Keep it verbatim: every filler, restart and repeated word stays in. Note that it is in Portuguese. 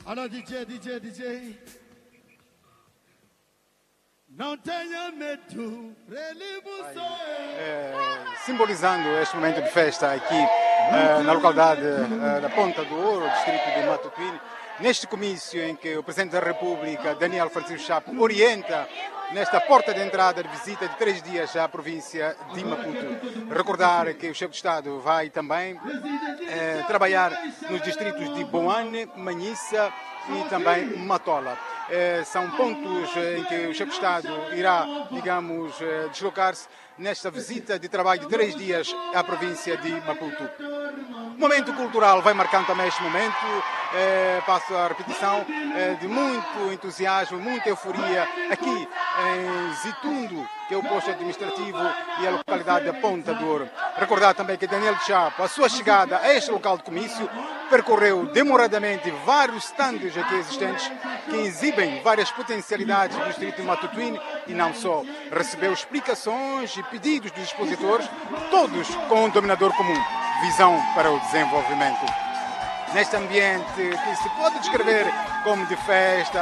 Alô, D J, D J, D J. Não tenha medo, relivo é, simbolizando este momento de festa aqui é, na localidade é, da Ponta do Ouro, distrito de Matutuíne, neste comício em que o Presidente da República, Daniel Francisco Chapo, orienta nesta porta de entrada de visita de três dias à província de Maputo. Recordar que o chefe de Estado vai também é, trabalhar nos distritos de Boane, Manhissa e também Matola. É, são pontos em que o chefe de Estado irá, digamos, deslocar-se nesta visita de trabalho de três dias à província de Maputo. O momento cultural vai marcando também este momento, é, passo a repetição, é, de muito entusiasmo, muita euforia aqui em Zitundo, que é o posto administrativo e a localidade da Ponta do Ouro. Recordar também que Daniel Chapo, a sua chegada a este local de comício, percorreu demoradamente vários stands aqui existentes que exibem várias potencialidades do distrito de Matutuíne e não só. Recebeu explicações e pedidos dos expositores, todos com um dominador comum: visão para o desenvolvimento. Neste ambiente que se pode descrever como de festa,